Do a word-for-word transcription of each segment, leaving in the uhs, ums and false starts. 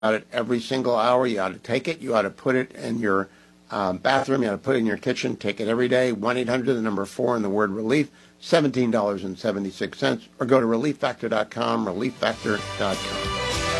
about it every single hour. You ought to take it. You ought to put it in your um, bathroom. You ought to put it in your kitchen. Take it every day. one eight hundred, the number four, and the word relief, seventeen dollars and seventy-six cents. Or go to relief factor dot com, relief factor dot com.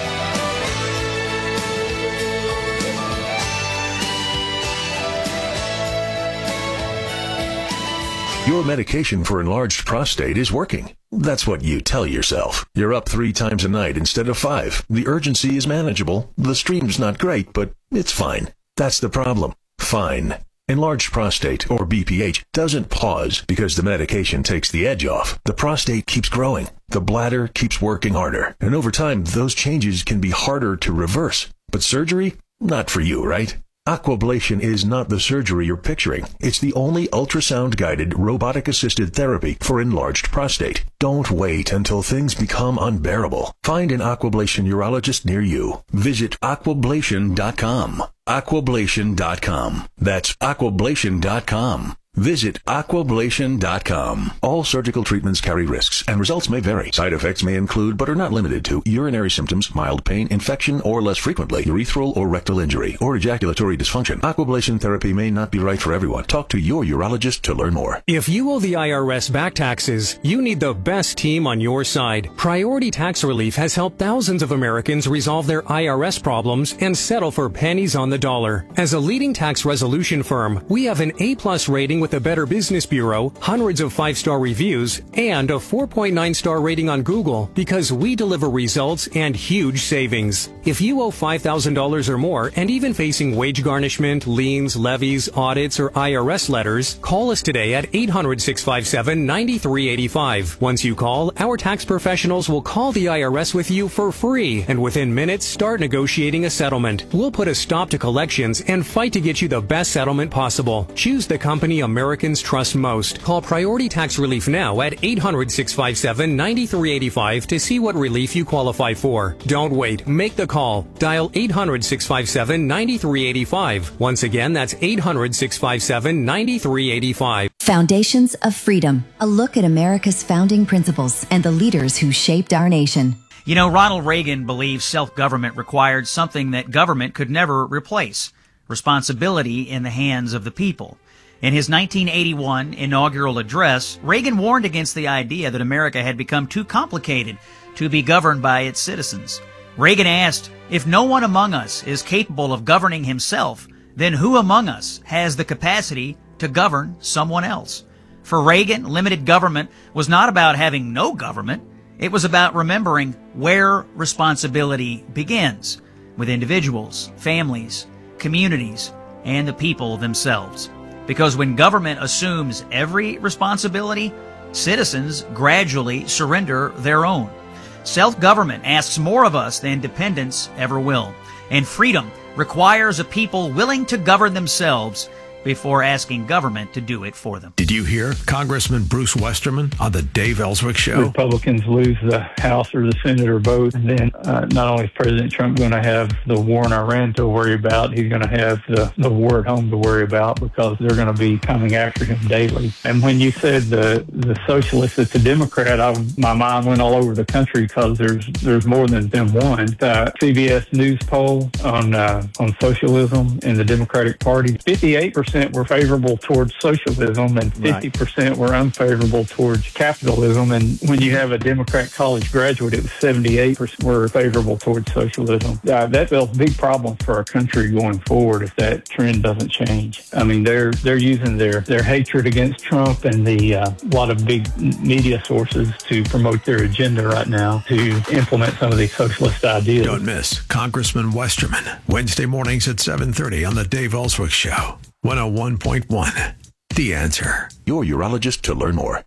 Your medication for enlarged prostate is working. That's what you tell yourself. You're up three times a night instead of five. The urgency is manageable. The stream's not great, but it's fine. That's the problem. Fine. Enlarged prostate, or B P H, doesn't pause because the medication takes the edge off. The prostate keeps growing. The bladder keeps working harder. And over time, those changes can be harder to reverse. But surgery? Not for you, right? Aquablation is not the surgery you're picturing. It's the only ultrasound-guided, robotic-assisted therapy for enlarged prostate. Don't wait until things become unbearable. Find an Aquablation urologist near you. Visit aquablation dot com. aquablation dot com. That's aquablation dot com. Visit aquablation dot com. All surgical treatments carry risks, and results may vary. Side effects may include, but are not limited to, urinary symptoms, mild pain, infection, or less frequently, urethral or rectal injury, or ejaculatory dysfunction. Aquablation therapy may not be right for everyone. Talk to your urologist to learn more. If you owe the I R S back taxes, you need the best team on your side. Priority Tax Relief has helped thousands of Americans resolve their I R S problems and settle for pennies on the dollar. As a leading tax resolution firm, we have an A-plus rating with the Better Business Bureau, hundreds of five-star reviews, and a four point nine star rating on Google because we deliver results and huge savings. If you owe five thousand dollars or more and even facing wage garnishment, liens, levies, audits, or I R S letters, call us today at eight hundred, six five seven, nine three eight five. Once you call, our tax professionals will call the I R S with you for free and within minutes start negotiating a settlement. We'll put a stop to collections and fight to get you the best settlement possible. Choose the company Americans trust most. Call Priority Tax Relief now at eight hundred, six five seven, nine three eight five to see what relief you qualify for. Don't wait. Make the call. Dial eight hundred, six five seven, nine three eight five. Once again, that's eight hundred, six five seven, nine three eight five. Foundations of Freedom. A look at America's founding principles and the leaders who shaped our nation. You know, Ronald Reagan believed self-government required something that government could never replace: responsibility in the hands of the people. In his nineteen eighty-one inaugural address, Reagan warned against the idea that America had become too complicated to be governed by its citizens. Reagan asked, if no one among us is capable of governing himself, then who among us has the capacity to govern someone else? For Reagan, limited government was not about having no government. It was about remembering where responsibility begins, with individuals, families, communities, and the people themselves. Because when government assumes every responsibility, citizens gradually surrender their own. Self-government asks more of us than dependence ever will. And freedom requires a people willing to govern themselves before asking government to do it for them. Did you hear Congressman Bruce Westerman on the Dave Ellswick Show? Republicans lose the House or the Senate or both, and then uh, not only is President Trump going to have the war in Iran to worry about, he's going to have the, the war at home to worry about, because they're going to be coming after him daily. And when you said the the socialist is a Democrat, I, my mind went all over the country, because there's there's more than, than one. Uh, C B S News poll on uh, on socialism in the Democratic Party, fifty-eight percent were favorable towards socialism and fifty percent were unfavorable towards capitalism. And when you have a Democrat college graduate, it was seventy-eight percent were favorable towards socialism. Uh, that spells big problems for our country going forward if that trend doesn't change. I mean, they're they're using their, their hatred against Trump and the uh, lot of big media sources to promote their agenda right now to implement some of these socialist ideas. Don't miss Congressman Westerman, Wednesday mornings at seven thirty on the Dave Ellswick Show. one oh one point one, The Answer. Your urologist to learn more.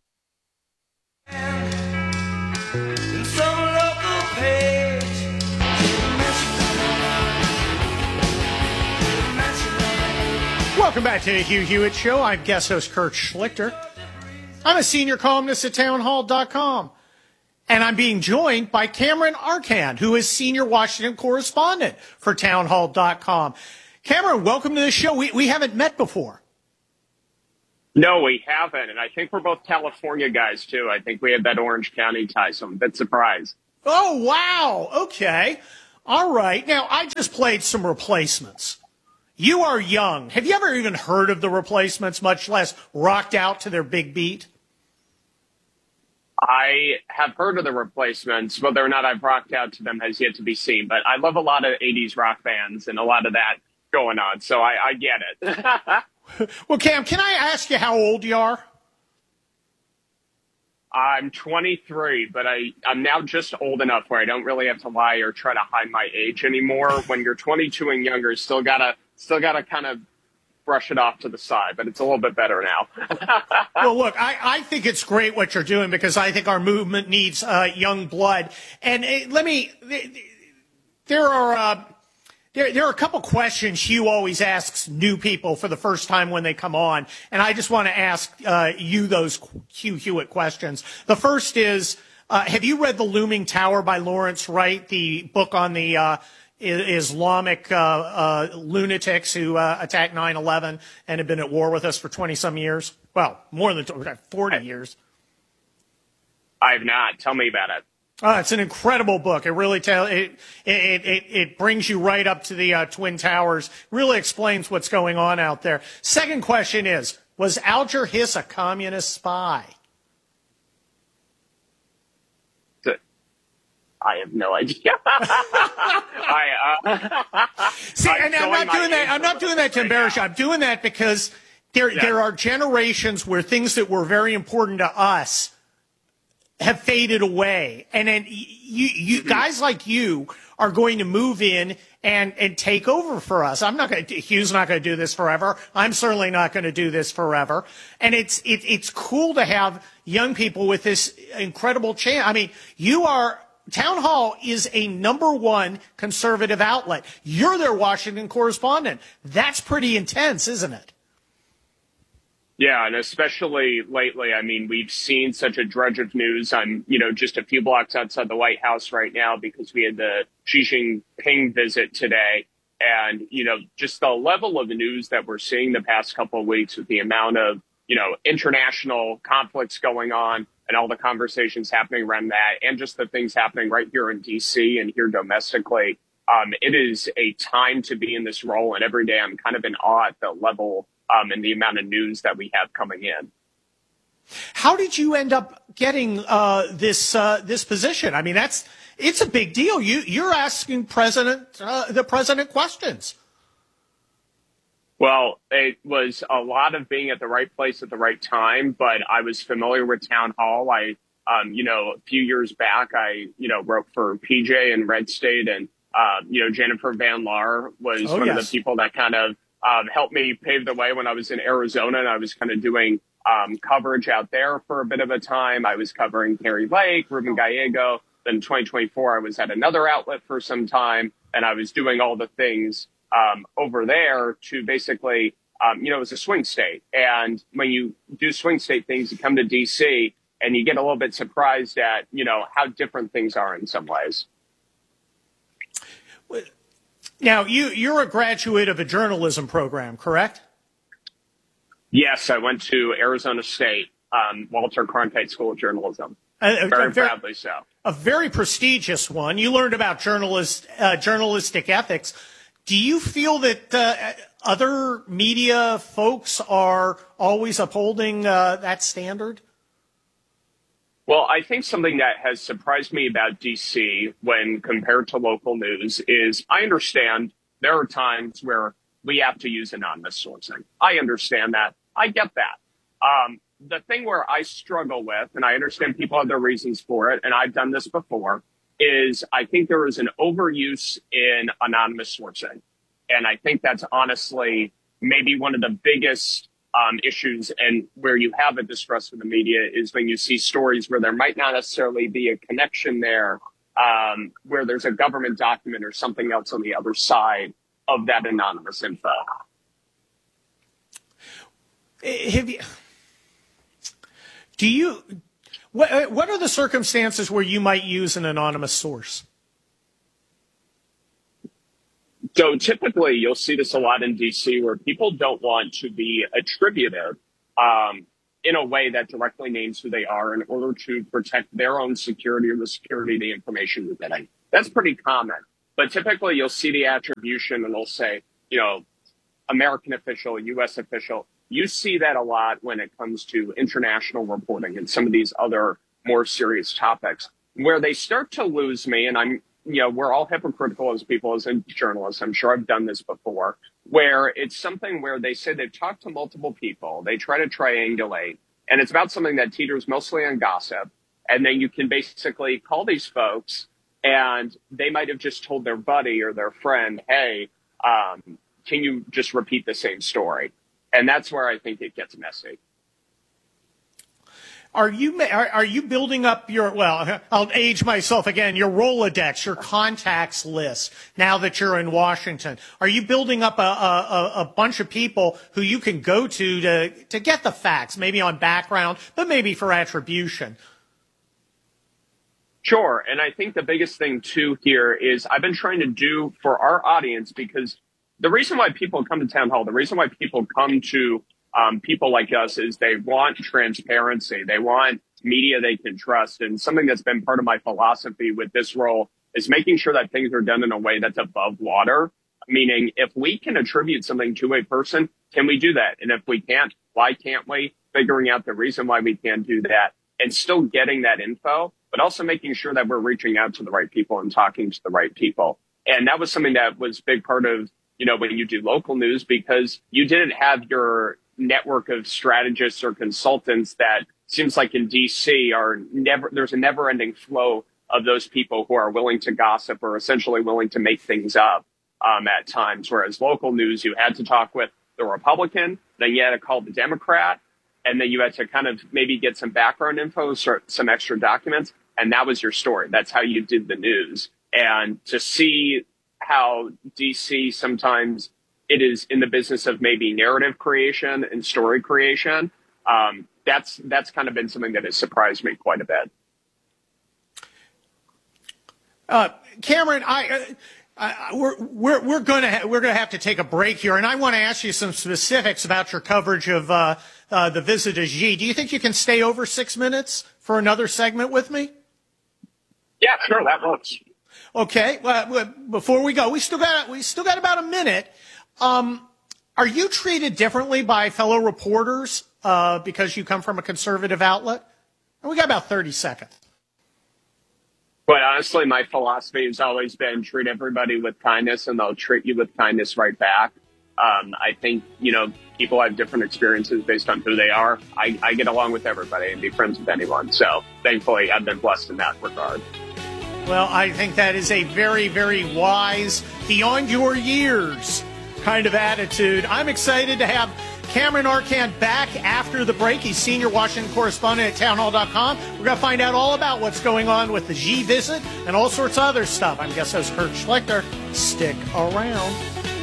Welcome back to the Hugh Hewitt Show. I'm guest host Kurt Schlichter. I'm a senior columnist at town hall dot com. And I'm being joined by Cameron Arcand, who is senior Washington correspondent for town hall dot com. Cameron, welcome to the show. We we haven't met before. No, we haven't. And I think we're both California guys, too. I think we have that Orange County tie, so I'm a bit surprised. Oh, wow. Okay. All right. Now, I just played some Replacements. You are young. Have you ever even heard of the Replacements, much less rocked out to their big beat? I have heard of the Replacements. Whether or not I've rocked out to them has yet to be seen. But I love a lot of eighties rock bands and a lot of that going on. So I, I get it. Well, Cam, can I ask you how old you are? I'm twenty-three, but I, I'm now just old enough where I don't really have to lie or try to hide my age anymore. When you're twenty-two and younger, still gotta still gotta kind of brush it off to the side, but it's a little bit better now. Well, look, I, I think it's great what you're doing because I think our movement needs uh, young blood. And uh, let me, there are uh, there there are a couple questions Hugh always asks new people for the first time when they come on, and I just want to ask uh, you those Hugh Hewitt questions. The first is, uh, have you read The Looming Tower by Lawrence Wright, the book on the uh, Islamic uh, uh, lunatics who uh, attacked nine eleven and have been at war with us for twenty-some years? Well, more than forty years. I have not. Tell me about it. Uh, it's an incredible book. It really tell it it it, it brings you right up to the uh, Twin Towers. Really explains what's going on out there. Second question is: was Alger Hiss a communist spy? I have no idea. I, uh, See, and I'm not doing that. I'm not doing that to embarrass you. I'm doing that because there Yeah. there are generations where things that were very important to us have faded away, and then you you guys like you are going to move in and and take over for us. I'm not going to. Hugh's not going to do this forever. I'm certainly not going to do this forever. And it's it, it's cool to have young people with this incredible chance. I mean, you are. Town Hall is a number one conservative outlet. You're their Washington correspondent. That's pretty intense, isn't it? Yeah, and especially lately, I mean, we've seen such a dredge of news. I'm, you know, just a few blocks outside the White House right now because we had the Xi Jinping visit today. And, you know, just the level of news that we're seeing the past couple of weeks with the amount of, you know, international conflicts going on and all the conversations happening around that and just the things happening right here in D C and here domestically. Um, it is a time to be in this role. And every day I'm kind of in awe at the level um, and the amount of news that we have coming in. How did you end up getting uh, this uh, this position? I mean, that's it's a big deal. You you're asking president uh, the president questions. Well, it was a lot of being at the right place at the right time, but I was familiar with Town Hall. I, um, you know, a few years back, I, you know, wrote for P J and Red State, and, uh, you know, Jennifer Van Laar was Oh, one yes. of the people that kind of um, helped me pave the way when I was in Arizona, and I was kind of doing um, coverage out there for a bit of a time. I was covering Kari Lake, Ruben Gallego. Then in twenty twenty-four, I was at another outlet for some time, and I was doing all the things Um, over there to basically, um, you know, it was a swing state. And when you do swing state things, you come to D C and you get a little bit surprised at, you know, how different things are in some ways. Now, you you're a graduate of a journalism program, correct? Yes, I went to Arizona State, um, Walter Cronkite School of Journalism. A, a- Very a very, proudly so. a very prestigious one. You learned about journalist uh, journalistic ethics. Do you feel that uh, other media folks are always upholding uh, that standard? Well, I think something that has surprised me about D C when compared to local news is I understand there are times where we have to use anonymous sourcing. I understand that. I get that. Um, the thing where I struggle with, and I understand people have their reasons for it, and I've done this before, is I think there is an overuse in anonymous sourcing. And I think that's honestly maybe one of the biggest um, issues, and where you have a distrust of the media is when you see stories where there might not necessarily be a connection there, um, where there's a government document or something else on the other side of that anonymous info. Have you, do you, what, what are the circumstances where you might use an anonymous source? So typically you'll see this a lot in D C where people don't want to be attributed um, in a way that directly names who they are in order to protect their own security or the security of the information you're getting. That's pretty common. But typically you'll see the attribution and it'll say, you know, American official, U S official. You see that a lot when it comes to international reporting and some of these other more serious topics where they start to lose me. And I'm, you know, we're all hypocritical as people, as journalists. I'm sure I've done this before, where it's something where they say they've talked to multiple people. They try to triangulate, and it's about something that teeters mostly on gossip. And then you can basically call these folks and they might have just told their buddy or their friend, hey, um, can you just repeat the same story? And that's where I think it gets messy. Are you are, are you building up your, well, I'll age myself again, your Rolodex, your contacts list now that you're in Washington? Are you building up a, a, a bunch of people who you can go to to, to get the facts, maybe on background, but maybe for attribution? Sure. And I think the biggest thing, too, here is I've been trying to do for our audience, because the reason why people come to Town Hall, the reason why people come to um, people like us is they want transparency. They want media they can trust. And something that's been part of my philosophy with this role is making sure that things are done in a way that's above water. Meaning, if we can attribute something to a person, can we do that? And if we can't, why can't we? Figuring out the reason why we can't do that and still getting that info, but also making sure that we're reaching out to the right people and talking to the right people. And that was something that was a big part of, you know, when you do local news, because you didn't have your network of strategists or consultants that seems like in D C are never, there's a never ending flow of those people who are willing to gossip or essentially willing to make things up um, at times. Whereas local news, you had to talk with the Republican, then you had to call the Democrat, and then you had to kind of maybe get some background info, some extra documents, and that was your story. That's how you did the news. And to see how D C sometimes it is in the business of maybe narrative creation and story creation, um, that's that's kind of been something that has surprised me quite a bit. Uh, Cameron, I, uh, I, we're we're we're gonna ha- we're gonna have to take a break here, and I want to ask you some specifics about your coverage of uh, uh, the visit of Xi. Do you think you can stay over six minutes for another segment with me? Yeah, sure, that works. Okay. Well, before we go, we still got we still got about a minute. Um, are you treated differently by fellow reporters uh, because you come from a conservative outlet? And we got about thirty seconds. But honestly, my philosophy has always been treat everybody with kindness and they'll treat you with kindness right back. Um, I think, you know, people have different experiences based on who they are. I, I get along with everybody and be friends with anyone. So thankfully, I've been blessed in that regard. Well, I think that is a very, very wise, beyond your years kind of attitude. I'm excited to have Cameron Arcand back after the break. He's senior Washington correspondent at town hall dot com. We're going to find out all about what's going on with the Xi visit and all sorts of other stuff. I'm guest host Kurt Schlichter. Stick around.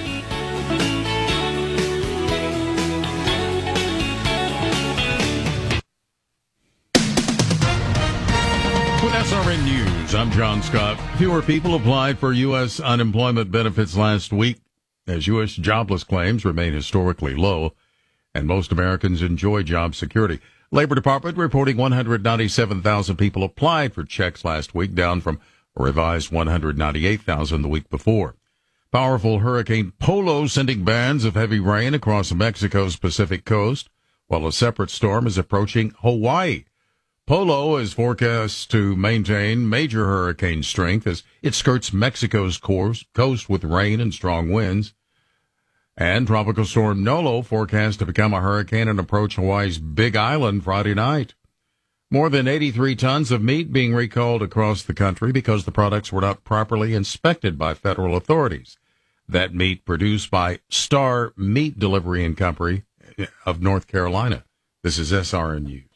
With S R N News, I'm John Scott. Fewer people applied for U S unemployment benefits last week as U S jobless claims remain historically low, and most Americans enjoy job security. Labor Department reporting one hundred ninety-seven thousand people applied for checks last week, down from a revised one hundred ninety-eight thousand the week before. Powerful Hurricane Polo sending bands of heavy rain across Mexico's Pacific coast, while a separate storm is approaching Hawaii. Polo is forecast to maintain major hurricane strength as it skirts Mexico's course, coast with rain and strong winds. And Tropical Storm Nolo forecast to become a hurricane and approach Hawaii's Big Island Friday night. More than eighty-three tons of meat being recalled across the country because the products were not properly inspected by federal authorities. That meat produced by Star Meat Delivery and Company of North Carolina. This is S R N News.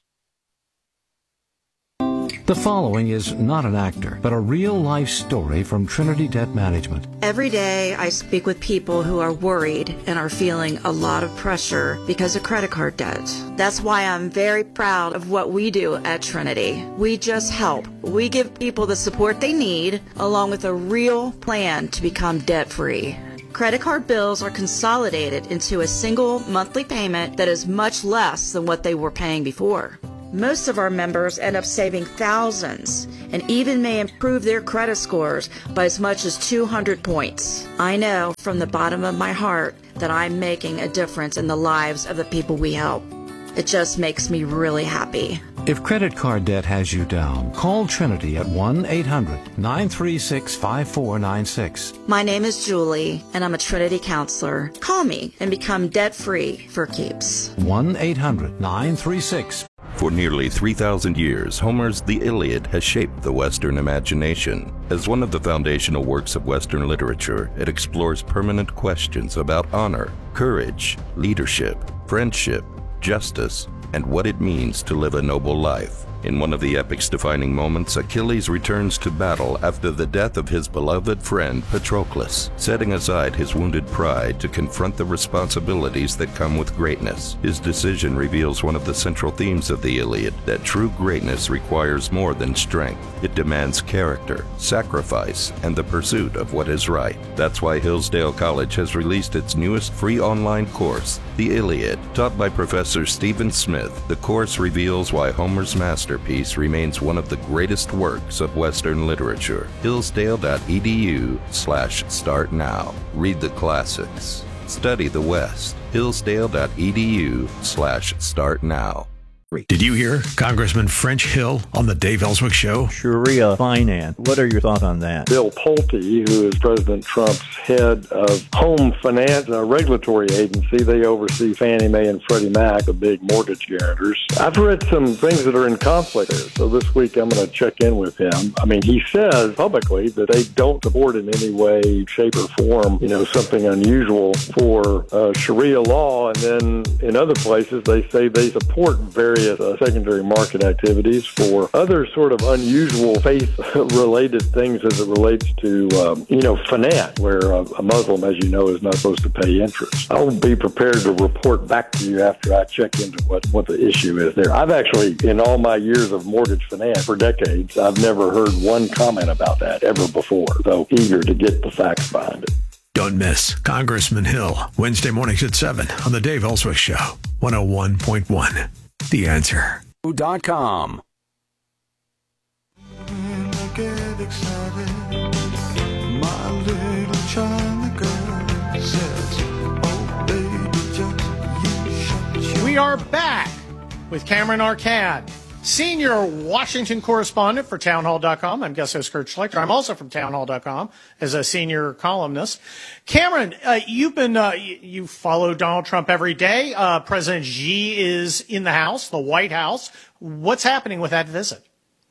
The following is not an actor, but a real-life story from Trinity Debt Management. Every day I speak with people who are worried and are feeling a lot of pressure because of credit card debt. That's why I'm very proud of what we do at Trinity. We just help. We give people the support they need, along with a real plan to become debt-free. Credit card bills are consolidated into a single monthly payment that is much less than what they were paying before. Most of our members end up saving thousands and even may improve their credit scores by as much as two hundred points. I know from the bottom of my heart that I'm making a difference in the lives of the people we help. It just makes me really happy. If credit card debt has you down, call Trinity at one eight hundred nine three six five four nine six. My name is Julie, and I'm a Trinity counselor. Call me and become debt-free for keeps. one eight hundred nine three six. For nearly three thousand years, Homer's The Iliad has shaped the Western imagination. As one of the foundational works of Western literature, it explores permanent questions about honor, courage, leadership, friendship, justice, and what it means to live a noble life. In one of the epic's defining moments, Achilles returns to battle after the death of his beloved friend Patroclus, setting aside his wounded pride to confront the responsibilities that come with greatness. His decision reveals one of the central themes of the Iliad, that true greatness requires more than strength. It demands character, sacrifice, and the pursuit of what is right. That's why Hillsdale College has released its newest free online course, The Iliad. Taught by Professor Stephen Smith, the course reveals why Homer's masterpiece remains one of the greatest works of Western literature. Hillsdale.edu slash start now. Read the classics. Study the West. Hillsdale.edu slash start now. Did you hear Congressman French Hill on the Dave Ellswick Show? Sharia finance. What are your thoughts on that? Bill Pulte, who is President Trump's head of home finance, a regulatory agency, they oversee Fannie Mae and Freddie Mac, the big mortgage guarantors. I've read some things that are in conflict there, so this week I'm going to check in with him. I mean, he says publicly that they don't support in any way, shape, or form, you know, something unusual for uh, Sharia law, and then in other places they say they support various Uh, secondary market activities for other sort of unusual faith-related things as it relates to, um, you know, finance, where a, a Muslim, as you know, is not supposed to pay interest. I'll be prepared to report back to you after I check into what, what the issue is there. I've actually, in all my years of mortgage finance for decades, I've never heard one comment about that ever before. So eager to get the facts behind it. Don't miss Congressman Hill, Wednesday mornings at seven on the Dave Ellswick Show, one oh one point one. The Answer. Dot com. We are back with Cameron Arcand, senior Washington correspondent for townhall dot com. I'm guest host Kurt Schlichter. I'm also from townhall dot com as a senior columnist. Cameron, uh, you've been, uh, you, you follow Donald Trump every day. Uh, President Xi is in the House, the White House. What's happening with that visit?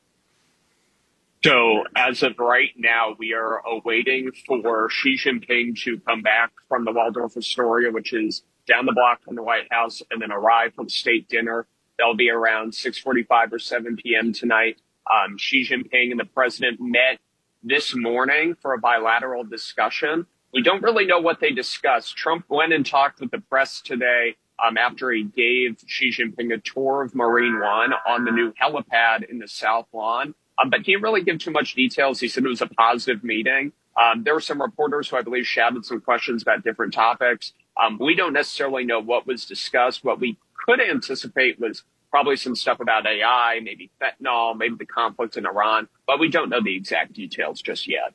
So as of right now, we are awaiting for Xi Jinping to come back from the Waldorf Astoria, which is down the block from the White House, and then arrive for the state dinner. That'll be around six forty-five or seven p.m. tonight. Um, Xi Jinping and the president met this morning for a bilateral discussion. We don't really know what they discussed. Trump went and talked with the press today um, after he gave Xi Jinping a tour of Marine One on the new helipad in the South Lawn. Um, but he didn't really give too much details. He said it was a positive meeting. Um, there were some reporters who I believe shouted some questions about different topics. Um, we don't necessarily know what was discussed. What we could anticipate was probably some stuff about A I, maybe fentanyl, maybe the conflict in Iran, but we don't know the exact details just yet.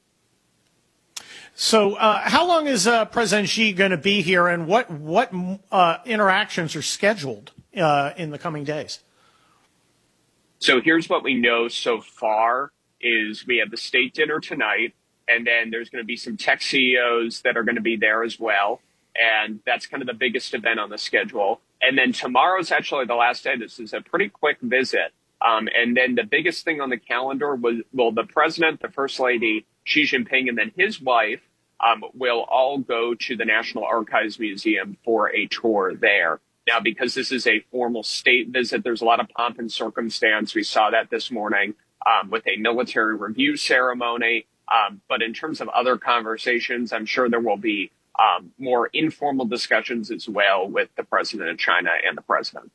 So uh, how long is uh, President Xi going to be here, and what, what uh, interactions are scheduled uh, in the coming days? So here's what we know so far is we have the state dinner tonight, and then there's going to be some tech C E Os that are going to be there as well. And that's kind of the biggest event on the schedule. And then tomorrow's actually the last day. This is a pretty quick visit. Um, and then the biggest thing on the calendar was, well, the president, the first lady, Xi Jinping, and then his wife um, will all go to the National Archives Museum for a tour there. Now, because this is a formal state visit, there's a lot of pomp and circumstance. We saw that this morning um, with a military review ceremony. Um, but in terms of other conversations, I'm sure there will be um, more informal discussions as well with the president of China and the president.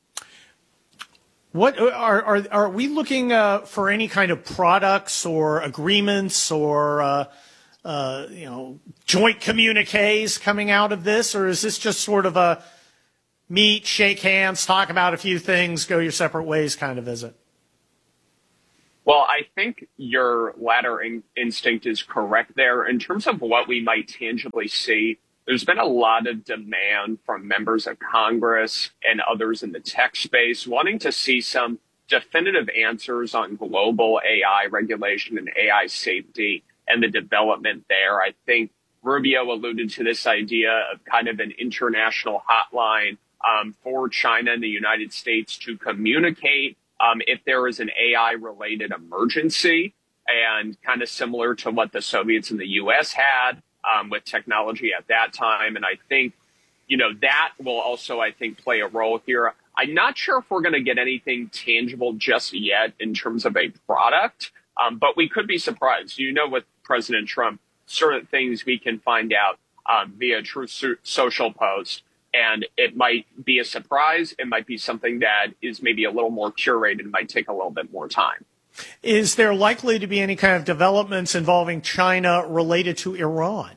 What are are are we looking uh, for any kind of products or agreements or uh, uh, you know joint communiques coming out of this, or is this just sort of a meet, shake hands, talk about a few things, go your separate ways kind of visit? Well, I think your latter in- instinct is correct there. In terms of what we might tangibly see, there's been a lot of demand from members of Congress and others in the tech space wanting to see some definitive answers on global A I regulation and A I safety and the development there. I think Rubio alluded to this idea of kind of an international hotline um, for China and the United States to communicate um, if there is an A I-related emergency, and kind of similar to what the Soviets and the U S had um, with technology at that time. And I think, you know, that will also, I think, play a role here. I'm not sure if we're going to get anything tangible just yet in terms of a product, um, but we could be surprised. You know, with President Trump, certain things we can find out um, via Truth so- Social post, and it might be a surprise. It might be something that is maybe a little more curated and might take a little bit more time. Is there likely to be any kind of developments involving China related to Iran?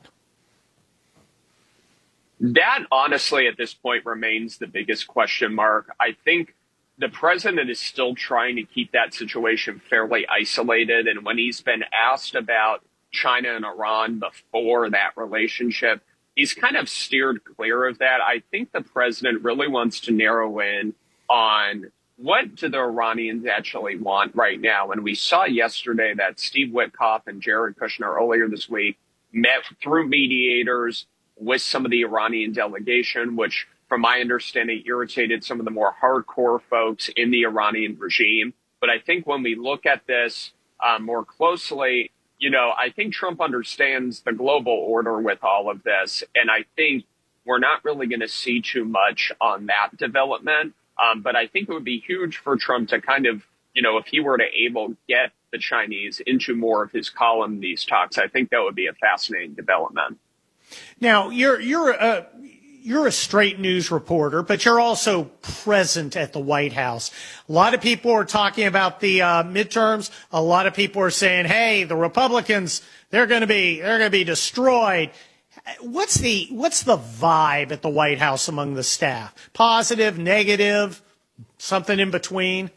That, honestly, at this point remains the biggest question mark. I think the president is still trying to keep that situation fairly isolated. And when he's been asked about China and Iran before that relationship, he's kind of steered clear of that. I think the president really wants to narrow in on what do the Iranians actually want right now. And we saw yesterday that Steve Witkoff and Jared Kushner earlier this week met through mediators with some of the Iranian delegation, which, from my understanding, irritated some of the more hardcore folks in the Iranian regime. But I think when we look at this um, more closely, you know, I think Trump understands the global order with all of this. And I think we're not really going to see too much on that development. Um, but I think it would be huge for Trump to kind of, you know, if he were to able get the Chinese into more of his column, these talks, I think that would be a fascinating development. Now, you're you're a you're a straight news reporter, but you're also present at the White House. A lot of people are talking about the uh, midterms. A lot of people are saying, "Hey, the Republicans, they're going to be they're going to be destroyed." What's the what's the vibe at the White House among the staff? Positive, negative, something in between?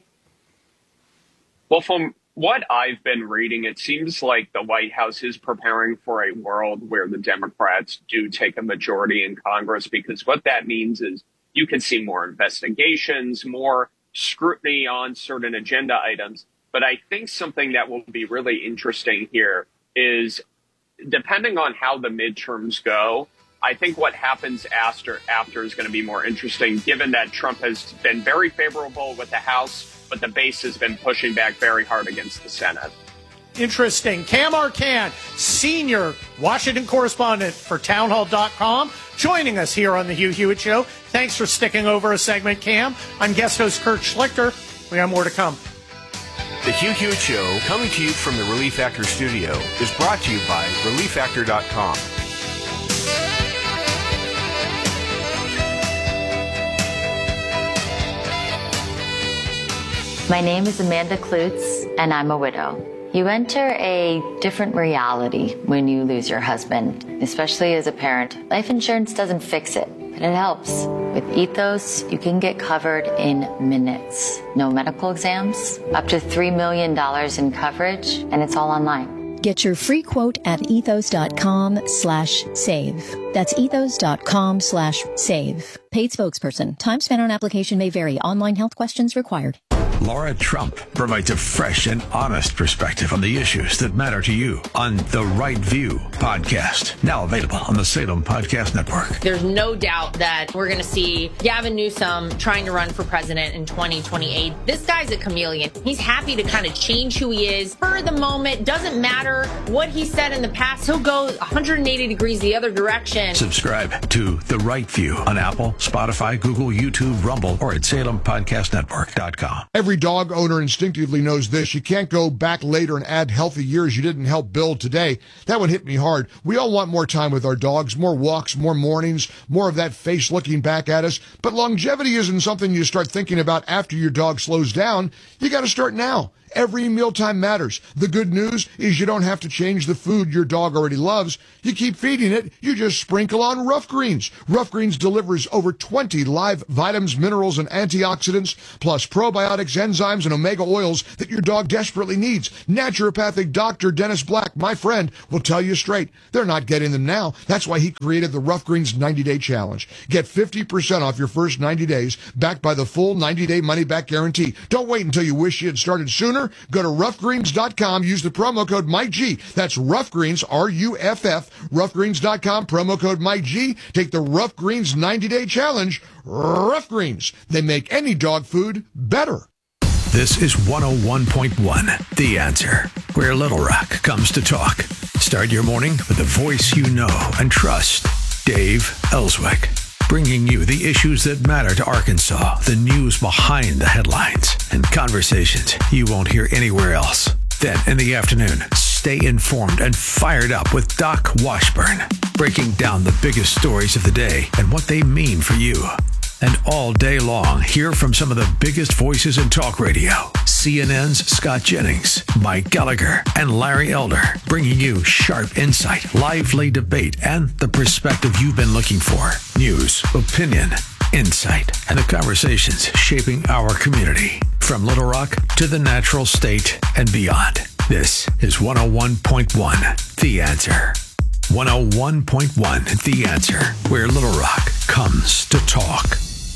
Well, from what I've been reading, it seems like the White House is preparing for a world where the Democrats do take a majority in Congress, because what that means is you can see more investigations, more scrutiny on certain agenda items. But I think something that will be really interesting here is, depending on how the midterms go, I think what happens after after is going to be more interesting, given that Trump has been very favorable with the House, but the base has been pushing back very hard against the Senate. Interesting. Cam Arcand, senior Washington correspondent for townhall dot com, joining us here on the Hugh Hewitt Show. Thanks for sticking over a segment, Cam. I'm guest host Kurt Schlichter. We have more to come. The Hugh Hewitt Show, coming to you from the Relief Factor studio, is brought to you by relief factor dot com. My name is Amanda Klutz, and I'm a widow. You enter a different reality when you lose your husband, especially as a parent. Life insurance doesn't fix it, but it helps. With Ethos, you can get covered in minutes. No medical exams, up to three million dollars in coverage, and it's all online. Get your free quote at ethos dot com slash save. That's ethos dot com slash save. Paid spokesperson. Time spent on application may vary. Online health questions required. Laura Trump provides a fresh and honest perspective on the issues that matter to you on The Right View podcast, now available on the Salem Podcast Network. There's no doubt that we're going to see Gavin Newsom trying to run for president in twenty twenty-eight. This guy's a chameleon. He's happy to kind of change who he is for the moment. Doesn't matter what he said in the past. He'll go one hundred eighty degrees the other direction. Subscribe to The Right View on Apple, Spotify, Google, YouTube, Rumble, or at salem podcast network dot com. Every dog owner instinctively knows this. You can't go back later and add healthy years you didn't help build today. That one hit me hard. We all want more time with our dogs, more walks, more mornings, more of that face looking back at us. But longevity isn't something you start thinking about after your dog slows down. You got to start now. Every mealtime matters. The good news is you don't have to change the food your dog already loves. You keep feeding it. You just sprinkle on Rough Greens. Rough Greens delivers over twenty live vitamins, minerals, and antioxidants, plus probiotics, enzymes, and omega oils that your dog desperately needs. Naturopathic Doctor Dennis Black, my friend, will tell you straight. They're not getting them now. That's why he created the Rough Greens ninety-day challenge. Get fifty percent off your first ninety days, backed by the full ninety-day money-back guarantee. Don't wait until you wish you had started sooner. Go to rough greens dot com. Use the promo code Mike G. That's Rough Greens, R U F F, rough greens dot com, promo code Mike G. Take the Rough Greens ninety-day challenge. Rough Greens. They make any dog food better. This is one oh one point one, The Answer, where Little Rock comes to talk. Start your morning with the voice you know and trust, Dave Ellswick, bringing you the issues that matter to Arkansas, the news behind the headlines, and conversations you won't hear anywhere else. Then in the afternoon, stay informed and fired up with Doc Washburn, breaking down the biggest stories of the day and what they mean for you. And all day long, hear from some of the biggest voices in talk radio. C N N's Scott Jennings, Mike Gallagher, and Larry Elder, bringing you sharp insight, lively debate, and the perspective you've been looking for. News, opinion, insight, and the conversations shaping our community. From Little Rock to the natural state and beyond. This is one oh one point one, The Answer. one oh one point one, The Answer, where Little Rock comes to talk.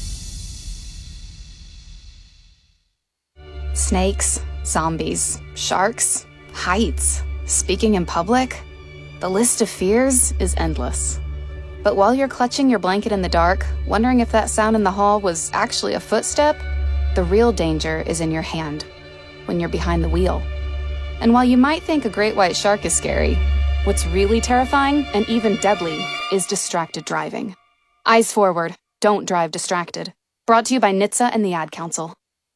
Snakes, zombies, sharks, heights, speaking in public. The list of fears is endless. But while you're clutching your blanket in the dark, wondering if that sound in the hall was actually a footstep, the real danger is in your hand, when you're behind the wheel. And while you might think a great white shark is scary, what's really terrifying and even deadly is distracted driving. Eyes forward, don't drive distracted. Brought to you by N H T S A and the Ad Council.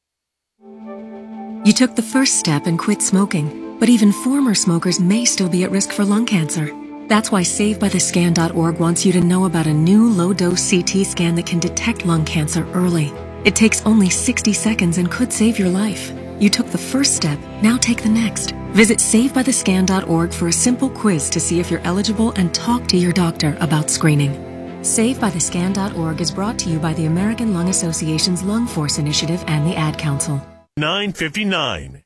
You took the first step and quit smoking, but even former smokers may still be at risk for lung cancer. That's why save by the scan dot org wants you to know about a new low-dose C T scan that can detect lung cancer early. It takes only sixty seconds and could save your life. You took the first step, now take the next. Visit save by the scan dot org for a simple quiz to see if you're eligible and talk to your doctor about screening. save by the scan dot org is brought to you by the American Lung Association's Lung Force Initiative and the Ad Council. nine fifty-nine.